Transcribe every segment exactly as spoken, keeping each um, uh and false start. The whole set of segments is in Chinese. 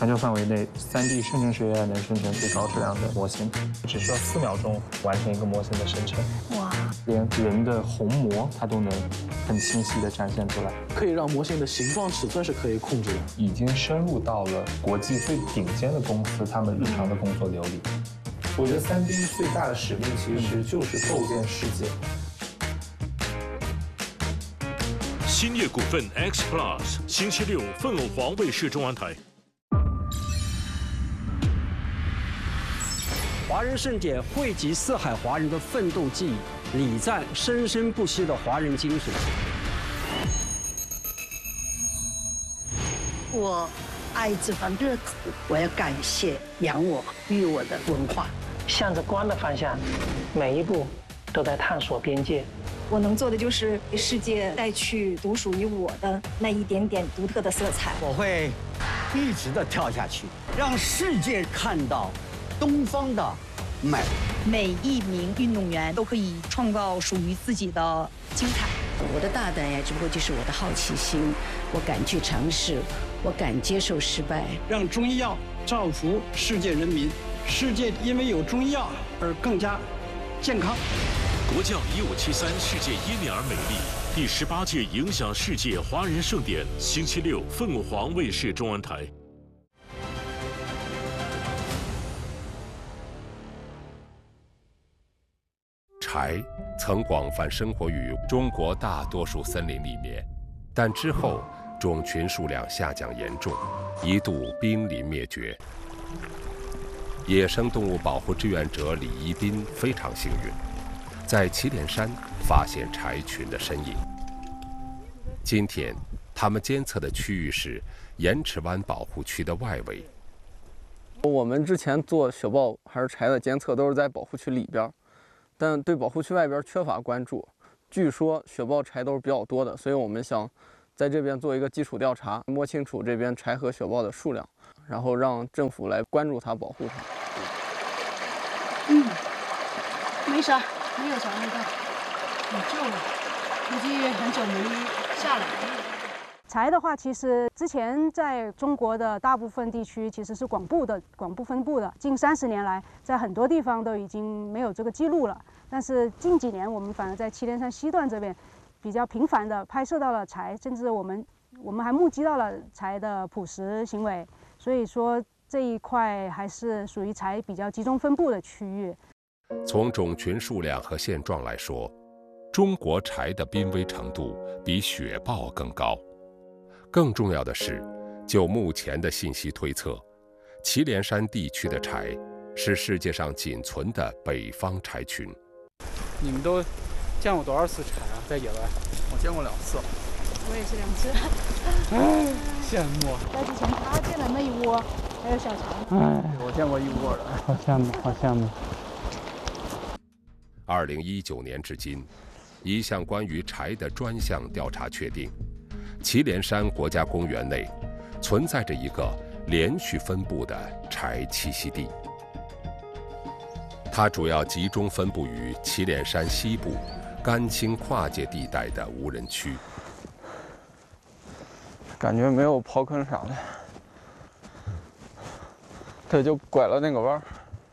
全球范围内 三 D 生成式 A I 能生成最高质量的模型，只需要四秒钟完成一个模型的生成。哇！连人的虹膜它都能很清晰地展现出来， 可以让模型的形状、尺寸是可以控制的， 已经深入到了国际最顶尖的公司他们日常的工作流里。我觉得 三 D 最大的使命其实就是构建世界。 兴业股份 X Plus， 星期六凤凰卫视中文台。 华人盛典汇集四海华人的奋斗记忆，礼赞生生不息的华人精神。 我爱这番热土，我要感谢养我育我的文化。 向着光的方向，每一步都在探索边界。 我能做的就是给世界带去独属于我的那一点点独特的色彩。 我会一直的跳下去，让世界看到东方的美。 每一名运动员都可以创造属于自己的精彩。 我的大胆呀，只不过就是我的好奇心，我敢去尝试，我敢接受失败。 让中医药造福世界人民，世界因为有中医药而更加健康。 国教一五七三世界因你而美丽第十八届影响世界华人盛典，星期六凤凰卫视中文台。 柴曾广泛生活于中国大多数森林里面，但之后种群数量下降严重，一度濒临灭绝。野生动物保护志愿者李一斌非常幸运，在祁连山发现柴群的身影。今天，他们监测的区域是盐池湾保护区的外围。 我们之前做雪豹还是柴的监测都是在保护区里边，但对保护区外边缺乏关注。据说雪豹柴都是比较多的，所以我们想在这边做一个基础调查，摸清楚这边柴和雪豹的数量，然后让政府来关注它、保护它。 嗯，没啥，没有啥味道，很旧了，估计很久没下来。 柴的话，其实之前在中国的大部分地区其实是广布的、广布分布的。近三十年来，在很多地方都已经没有这个记录了。但是近几年，我们反而在祁连山西段这边比较频繁地拍摄到了柴，甚至我们我们还目击到了柴的捕食行为。所以说这一块还是属于柴比较集中分布的区域。 从种群数量和现状来说，中国柴的濒危程度比雪豹更高。更重要的是，就目前的信息推测，祁连山地区的柴是世界上仅存的北方柴群。 你们都见过多少次柴啊？在野外？ 我见过两次。 我也是两次。 哎，羡慕。 在之前他见的那一窝，还有小柴。 哎，我见过一窝的， 好羡慕，好羡慕。 二零一九年至今，一项关于柴的专项调查确定，祁连山国家公园内存在着一个连续分布的柴栖息地。它主要集中分布于祁连山西部甘青跨界地带的无人区。 感觉没有刨坑啥的，它就拐了那个弯儿。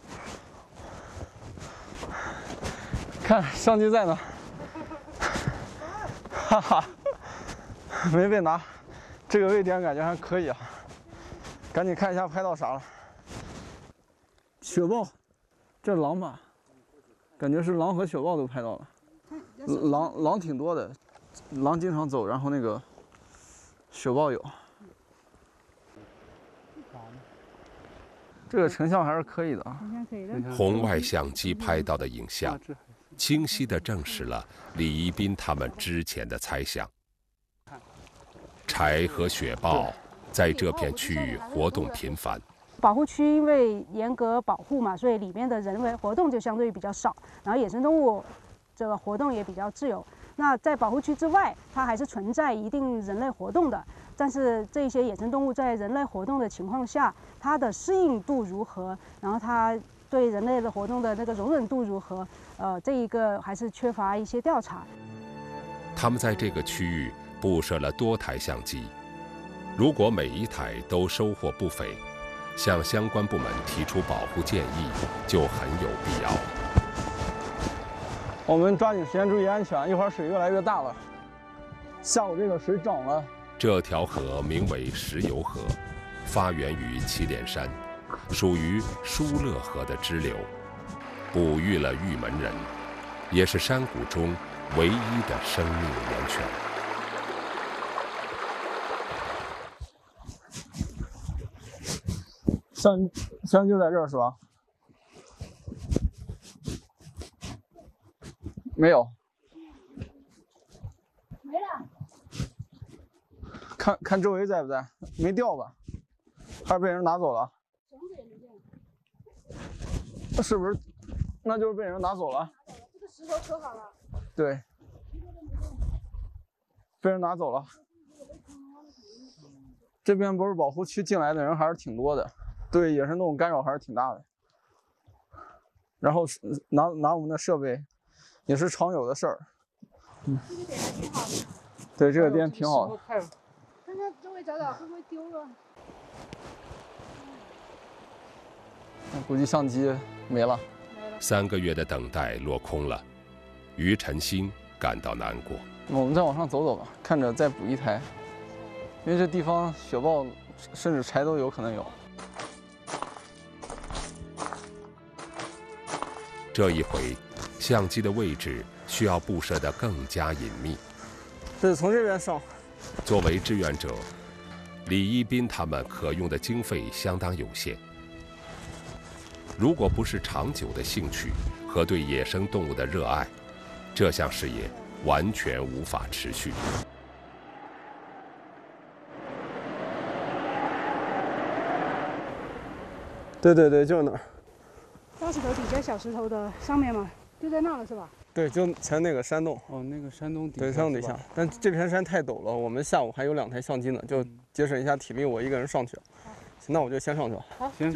看相机在呢，哈哈，没被拿。这个位点感觉还可以啊，赶紧看一下拍到啥了。雪豹，这狼吧，感觉是狼和雪豹都拍到了。狼狼挺多的，狼经常走，然后那个雪豹有。这个成像还是可以的啊。 红外相机拍到的影像，清晰地证实了李一斌他们之前的猜想。柴和雪豹在这片区域活动频繁。 保护区因为严格保护嘛，所以里面的人为活动就相对比较少，然后野生动物这个活动也比较自由。那在保护区之外，它还是存在一定人类活动的，但是这些野生动物在人类活动的情况下，它的适应度如何，然后它对人类的活动的那个容忍度如何，呃，这一个还是缺乏一些调查。 他们在这个区域布设了多台相机，如果每一台都收获不菲， 向相关部门提出保护建议就很有必要了。 我们抓紧时间注意安全，一会儿水越来越大了。下午这个水涨了。 这条河名为石油河，发源于祁连山，属于疏勒河的支流，哺育了玉门人，也是山谷中唯一的生命源泉。 相相就在这儿是吧？没有。 没了。 看看周围在不在？没掉吧？还是被人拿走了？ 绳子也没掉。 那是不是？那就是被人拿走了。 这个石头可好了。 对。被人拿走了。这边不是保护区，进来的人还是挺多的。对，也是那种干扰还是挺大的。然后拿拿我们的设备，也是常有的事儿。嗯。 这个点还挺好的。 对，这个点挺好的。 看看周围找找会不会丢了。 估计相机没了。 三个月的等待落空了，于晨星感到难过。 我们再往上走走吧，看着再补一台，因为这地方雪豹甚至柴都有可能有。 这一回，相机的位置需要布设得更加隐秘。 这是从这边上。 作为志愿者，李一斌他们可用的经费相当有限。如果不是长久的兴趣和对野生动物的热爱，这项事业完全无法持续。 对对对，就是那儿。 大石头底下小石头的上面嘛，就在那了是吧？ 对，就前那个山洞。 哦，那个山洞底下。 对，山洞底下。但这片山太陡了，我们下午还有两台相机呢，就节省一下体力，我一个人上去。行，那我就先上去了。 好， 行。